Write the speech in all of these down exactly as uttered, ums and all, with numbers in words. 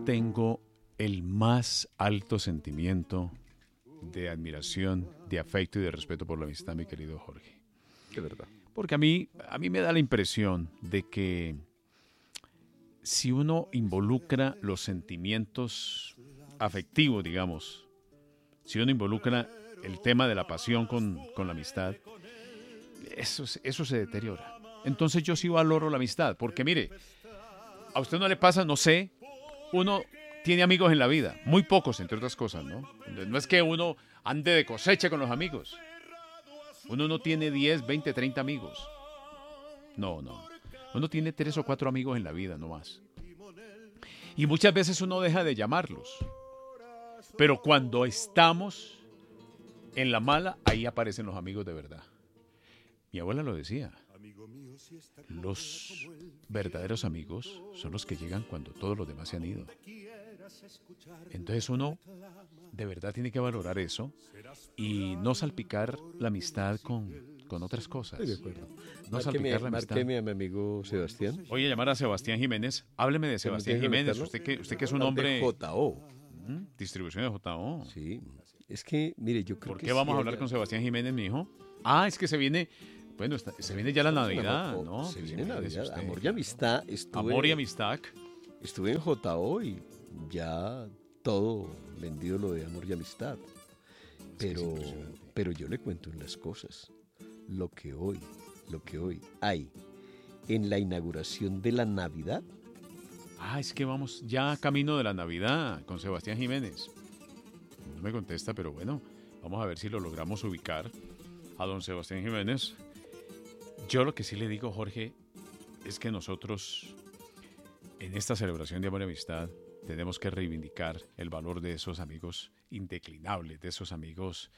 tengo el más alto sentimiento de admiración, de afecto y de respeto por la amistad, mi querido Jorge. De verdad. Porque a mí, a mí me da la impresión de que si uno involucra los sentimientos afectivos, digamos, si uno involucra el tema de la pasión con, con la amistad, eso, eso se deteriora. Entonces yo sí valoro la amistad, porque mire, a usted no le pasa, no sé, uno tiene amigos en la vida, muy pocos, entre otras cosas, ¿no? No es que uno ande de cosecha con los amigos. Uno no tiene diez, veinte, treinta amigos. No, no. Uno tiene tres o cuatro amigos en la vida, no más. Y muchas veces uno deja de llamarlos. Pero cuando estamos en la mala, ahí aparecen los amigos de verdad. Mi abuela lo decía. Los verdaderos amigos son los que llegan cuando todos los demás se han ido. Entonces uno de verdad tiene que valorar eso y no salpicar la amistad con, con otras cosas. Estoy de acuerdo. No Márqueme, salpicar la amistad. márqueme a mi amigo Sebastián. Voy a llamar a Sebastián Jiménez. Hábleme de Sebastián Jiménez. Usted que, usted que es un hombre... J O. ¿Mm? Distribución de J O. Sí. Es que, mire, yo creo ¿Por que qué vamos sí a hablar haya- con Sebastián Jiménez, mi hijo? Ah, es que se viene... Bueno, está- se viene ya la Navidad, Amor, ¿no? Se Pues viene imagínese Navidad. usted. Amor y amistad. Estuve, Amor y amistad. Estuve en J O y ya todo vendido lo de amor y amistad. Pero, impresionante. pero yo le cuento en las cosas. Lo que hoy, lo que hoy hay en la inauguración de la Navidad. Ah, es que vamos ya camino de la Navidad con Sebastián Jiménez. No me contesta, pero bueno, vamos a ver si lo logramos ubicar a don Sebastián Jiménez. Yo lo que sí le digo, Jorge, es que nosotros en esta celebración de amor y amistad tenemos que reivindicar el valor de esos amigos indeclinables, de esos amigos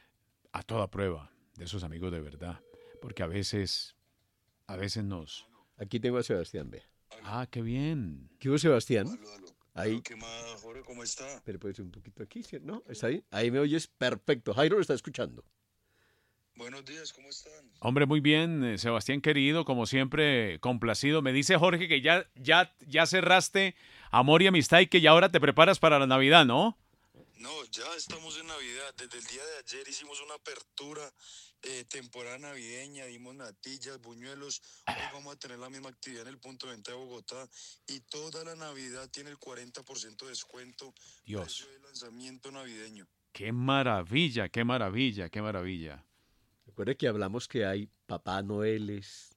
a toda prueba, de esos amigos de verdad, porque a veces, a veces nos... Aquí tengo a Sebastián, vea. Ah, qué bien. ¿Qué hubo, Sebastián? Aló, aló. Ahí. Aló, ¿qué más, Jorge? ¿Cómo está? Pero puede ser un poquito aquí, ¿sí? ¿No? ¿Está ahí? Ahí me oyes perfecto. Jairo lo está escuchando. Buenos días, ¿cómo están? Hombre, muy bien, eh, Sebastián querido, como siempre, complacido. Me dice Jorge que ya, ya, ya cerraste amor y amistad y que ya ahora te preparas para la Navidad, ¿no? No, ya estamos en Navidad. Desde el día de ayer hicimos una apertura, eh, temporada navideña, dimos natillas, buñuelos. Hoy vamos a tener la misma actividad en el punto de venta de Bogotá. Y toda la Navidad tiene el cuarenta por ciento de descuento. Dios. Precio de lanzamiento navideño. Qué maravilla, qué maravilla, qué maravilla. Recuerde que hablamos que hay Papá Noeles,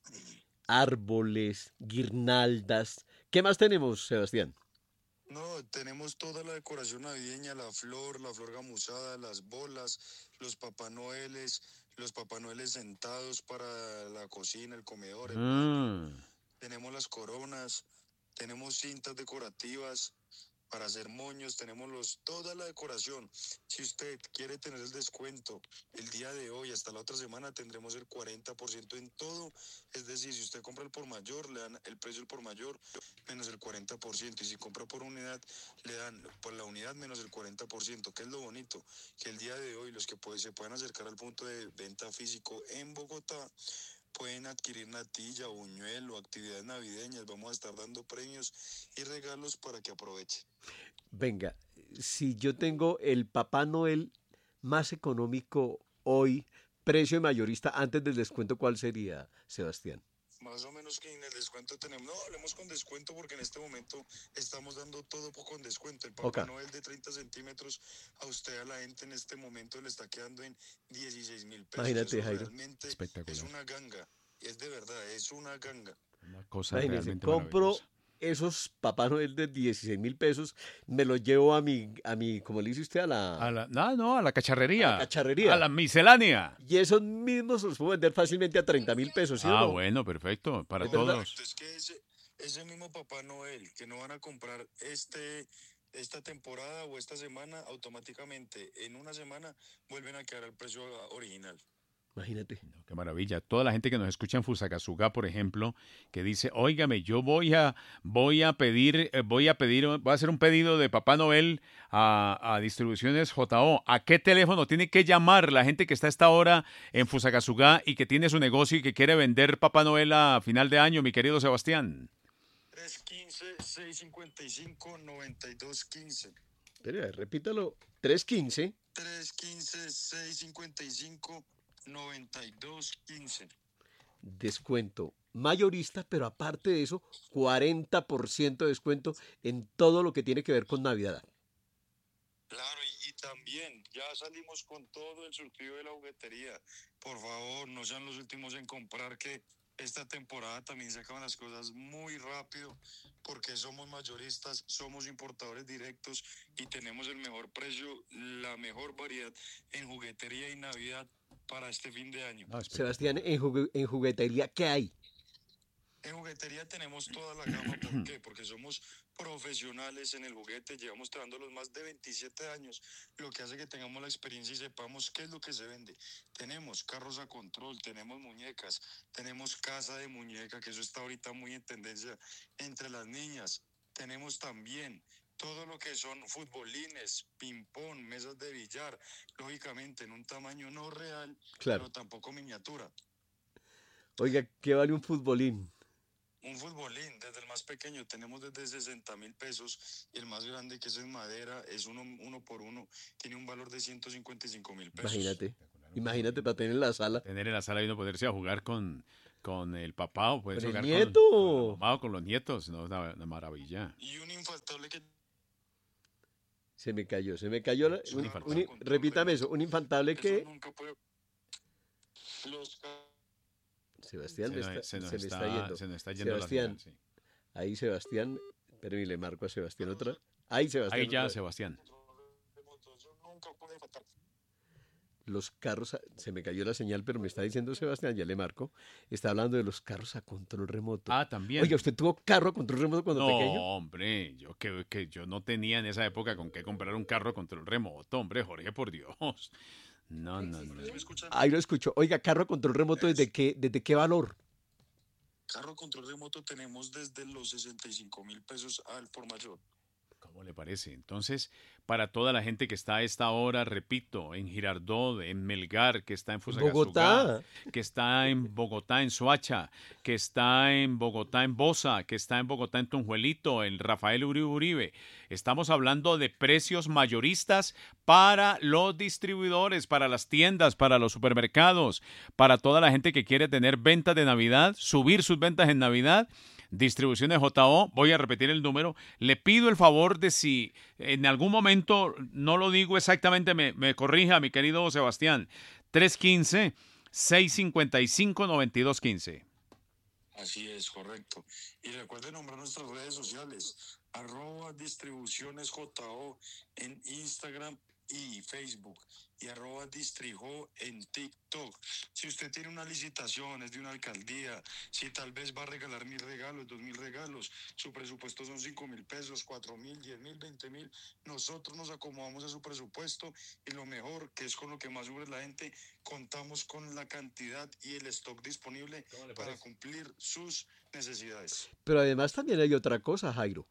árboles, guirnaldas. ¿Qué más tenemos, Sebastián? No, tenemos toda la decoración navideña, la flor, la flor gamuzada, las bolas, los Papá Noeles, los Papá Noeles sentados para la cocina, el comedor, el Ah, tenemos las coronas, tenemos cintas decorativas para hacer moños, tenemos los, toda la decoración. Si usted quiere tener el descuento el día de hoy hasta la otra semana tendremos el cuarenta por ciento en todo. Es decir, si usted compra el por mayor, le dan el precio del por mayor menos el cuarenta por ciento. Y si compra por unidad, le dan por la unidad menos el cuarenta por ciento. ¿Qué es lo bonito? Que el día de hoy los que puede, se puedan acercar al punto de venta físico en Bogotá pueden adquirir natilla, buñuelo, actividades navideñas. Vamos a estar dando premios y regalos para que aproveche. Venga, si yo tengo el Papá Noel más económico hoy, precio de mayorista antes del descuento, ¿cuál sería, Sebastián? Más o menos que en el descuento tenemos, no, hablemos con descuento porque en este momento estamos dando todo po- con descuento. El Papá Ok. Noel de treinta centímetros a usted, a la gente en este momento le está quedando en dieciséis mil pesos. Imagínate, Eso Jairo. realmente Espectacular. es una ganga, es de verdad, es una ganga. una cosa Imagínense, realmente compro maravillosa. esos Papá Noel de dieciséis mil pesos, me los llevo a mi, a mi, como le dice usted, a la... A la, no, no, a la cacharrería. A la cacharrería. A la miscelánea. Y esos mismos los puedo vender fácilmente a treinta mil pesos, ¿sí o Ah, no? bueno, perfecto. Para Es verdad. todos. Correcto, es que ese, ese mismo Papá Noel que no van a comprar este esta temporada o esta semana, automáticamente en una semana vuelven a quedar al precio original. Imagínate. No, qué maravilla. Toda la gente que nos escucha en Fusagasugá, por ejemplo, que dice, óigame, yo voy a, voy a pedir, eh, voy a pedir, voy a hacer un pedido de Papá Noel a, a Distribuciones J O. ¿A qué teléfono tiene que llamar la gente que está a esta hora en Fusagasugá y que tiene su negocio y que quiere vender Papá Noel a final de año, mi querido Sebastián? tres uno cinco, seis cinco cinco, nueve dos uno cinco. Espera, repítalo. tres uno cinco. tres uno cinco, seis cinco cinco, nueve dos uno cinco. Descuento mayorista, pero aparte de eso, cuarenta por ciento de descuento en todo lo que tiene que ver con Navidad. Claro, y, y también ya salimos con todo el surtido de la juguetería. Por favor, no sean los últimos en comprar, que esta temporada también se acaban las cosas muy rápido, porque somos mayoristas, somos importadores directos y tenemos el mejor precio, la mejor variedad en juguetería y Navidad para este fin de año. No, Sebastián, espectacular. en, jugu- en juguetería, ¿qué hay? En juguetería tenemos toda la gama. ¿Por qué? Porque somos profesionales en el juguete, llevamos trabajando más de veintisiete años, lo que hace que tengamos la experiencia y sepamos qué es lo que se vende. Tenemos carros a control, tenemos muñecas, tenemos casa de muñeca, que eso está ahorita muy en tendencia entre las niñas. Tenemos también todo lo que son futbolines, ping-pong, mesas de billar, lógicamente en un tamaño no real, Claro. pero tampoco miniatura. Oiga, ¿qué vale un futbolín? Un futbolín, desde el más pequeño tenemos desde sesenta mil pesos y el más grande, que es en madera, es uno, uno por uno, tiene un valor de ciento cincuenta y cinco mil pesos. Imagínate, imagínate para tener en la sala. Tener en la sala y no poderse a jugar con, con el papá o poderse Con el jugar nieto. Con, con la mamá o con los nietos. No, una, una maravilla. Y un infaltable que... Se me cayó, se me cayó. La, Un un- infaltable. un- repítame eso, un infaltable Eso que... nunca puede... Los... Sebastián, Se me nos, está- se nos se me está, está yendo. se nos está yendo Sebastián, la señal, sí. ahí Sebastián, pero y le marco a Sebastián otra. Ahí Sebastián. Ahí ya, otra vez. Sebastián. Eso nunca puede faltar. Los carros, a- se me cayó la señal, pero me está diciendo Sebastián, ya le marco. Está hablando de los carros a control remoto. Ah, también. Oiga, ¿usted tuvo carro a control remoto cuando No, pequeño? hombre, yo que, que yo no tenía en esa época con qué comprar un carro con control remoto, hombre, Jorge, por Dios. No, no, no. ¿Sí me escuchan? Ahí lo escucho. Oiga, carro a control remoto, ¿desde qué, desde qué valor? Carro control remoto tenemos desde los sesenta y cinco mil pesos al por mayor. ¿Cómo le parece? Entonces, para toda la gente que está a esta hora, repito, en Girardot, en Melgar, que está en Fusagasugá, Bogotá. que está en Bogotá, en Soacha, que está en Bogotá, en Bosa, que está en Bogotá, en Tunjuelito, en Rafael Uribe Uribe. Estamos hablando de precios mayoristas para los distribuidores, para las tiendas, para los supermercados, para toda la gente que quiere tener ventas de Navidad, subir sus ventas en Navidad. Distribuciones J O, voy a repetir el número. Le pido el favor de, si en algún momento no lo digo exactamente, me, me corrija mi querido Sebastián. tres uno cinco, seis cinco cinco, nueve dos uno cinco. Así es, correcto. Y recuerden nombrar nuestras redes sociales, arroba distribuciones J O en Instagram y Facebook, y arroba distrijo en TikTok. Si usted tiene una licitación, es de una alcaldía, si tal vez va a regalar mil regalos, dos mil regalos, su presupuesto son cinco mil pesos, cuatro mil, diez mil, veinte mil, nosotros nos acomodamos a su presupuesto, y lo mejor, que es con lo que más sufre la gente, contamos con la cantidad y el stock disponible para cumplir sus necesidades. Pero además también hay otra cosa, Jairo.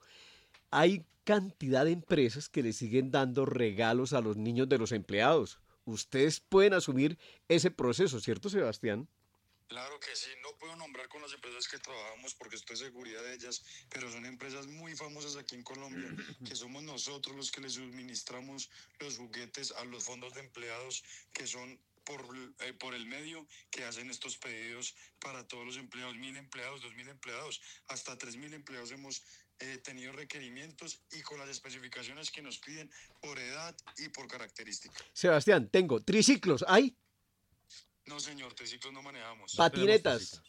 Hay cantidad de empresas que le siguen dando regalos a los niños de los empleados. Ustedes pueden asumir ese proceso, ¿cierto, Sebastián? Claro que sí, no puedo nombrar con las empresas que trabajamos porque estoy seguridad de ellas, pero son empresas muy famosas aquí en Colombia, que somos nosotros los que les suministramos los juguetes a los fondos de empleados, que son por, eh, por el medio que hacen estos pedidos para todos los empleados, mil empleados, dos mil empleados, hasta tres mil empleados hemos eh, tenido requerimientos, y con las especificaciones que nos piden por edad y por característica. Sebastián, tengo triciclos, ¿hay? No, señor, triciclos no manejamos. Patinetas,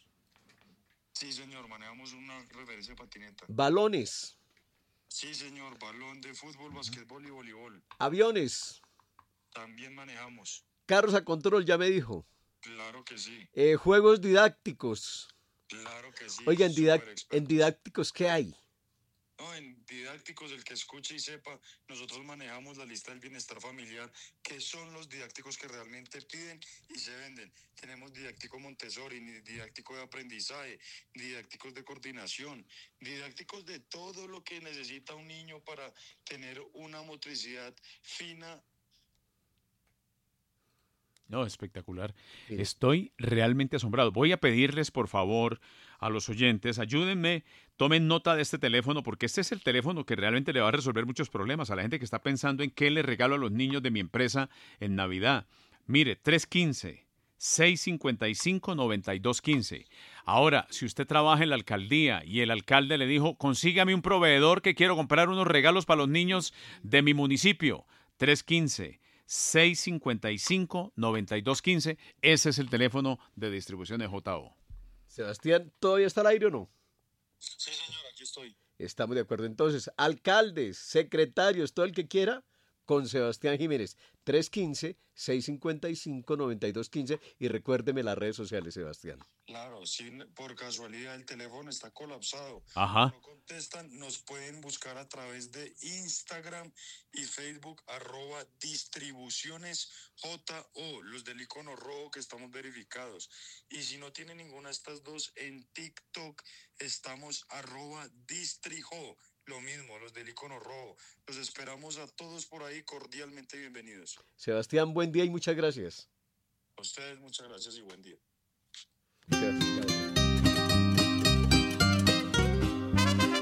Sí, señor, manejamos una referencia de patineta. balones, Sí, señor, balón de fútbol, basquetbol y voleibol. aviones, También manejamos. carros a control, ya me dijo. Claro que sí, Eh, juegos didácticos. claro que sí. Oiga, en, didac- súper expertos. en didácticos, ¿qué hay? No, en didácticos, el que escuche y sepa, nosotros manejamos la lista del bienestar familiar, que son los didácticos que realmente piden y se venden. Tenemos didáctico Montessori, didáctico de aprendizaje, didácticos de coordinación, didácticos de todo lo que necesita un niño para tener una motricidad fina. No, espectacular. Sí. Estoy realmente asombrado. Voy a pedirles, por favor, a los oyentes, ayúdenme, tomen nota de este teléfono, porque este es el teléfono que realmente le va a resolver muchos problemas a la gente que está pensando en qué le regalo a los niños de mi empresa en Navidad. Mire, tres uno cinco, seis cinco cinco, nueve dos uno cinco. Ahora, si usted trabaja en la alcaldía y el alcalde le dijo, consígame un proveedor que quiero comprar unos regalos para los niños de mi municipio, tres uno cinco, seis cinco cinco, nueve dos uno cinco, ese es el teléfono de distribución de J O. Sebastián, ¿todavía está al aire o no? Sí, señor, aquí estoy. Estamos de acuerdo. Entonces, alcaldes, secretarios, todo el que quiera, con Sebastián Jiménez, tres uno cinco, seis cinco cinco, nueve dos uno cinco, y recuérdeme las redes sociales, Sebastián. Claro, si por casualidad el teléfono está colapsado, Ajá. no contestan, nos pueden buscar a través de Instagram y Facebook, arroba distribuciones J O, los del icono rojo que estamos verificados. Y si no tienen ninguna de estas dos, en TikTok estamos arroba distrijo, lo mismo, los del icono rojo. Los esperamos a todos por ahí, cordialmente bienvenidos. Sebastián, buen día y muchas gracias. A ustedes muchas gracias y buen día.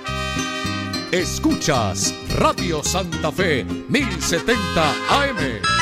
Escuchas Radio Santa Fe mil setenta A M.